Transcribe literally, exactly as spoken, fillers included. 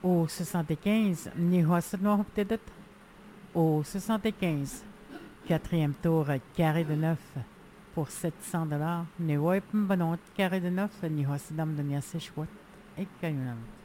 Au soixante-quinze, ni hosse noir peut-être. Au soixante-quinze, quatrième tour, carré de neuf pour sept cents dollars. Ni wipe bonot, carré de neuf, ni hosse dame de nia sechwat et cayunam.